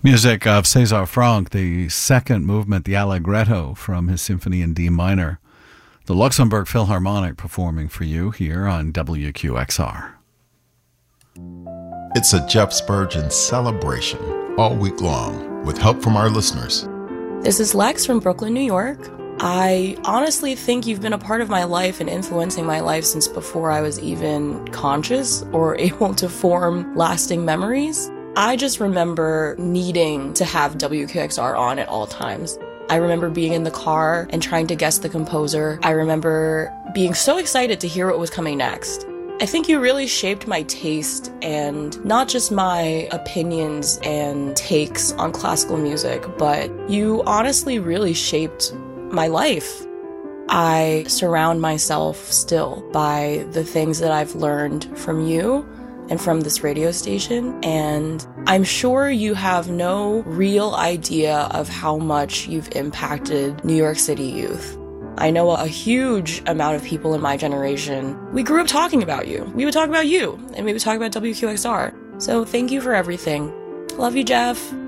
Music of César Franck, the second movement, the Allegretto from his Symphony in D minor. The Luxembourg Philharmonic performing for you here on WQXR. It's a Jeff Spurgeon celebration all week long with help from our listeners. This is Lex from Brooklyn, New York. I honestly think you've been a part of my life and influencing my life since before I was even conscious or able to form lasting memories. I just remember needing to have WQXR on at all times. I remember being in the car and trying to guess the composer. I remember being so excited to hear what was coming next. I think you really shaped my taste and not just my opinions and takes on classical music, but you honestly really shaped my life. I surround myself still by the things that I've learned from you and from this radio station, and I'm sure you have no real idea of how much you've impacted New York City youth. I know a huge amount of people in my generation, we grew up talking about you. We would talk about you, and we would talk about WQXR. So thank you for everything. Love you, Jeff.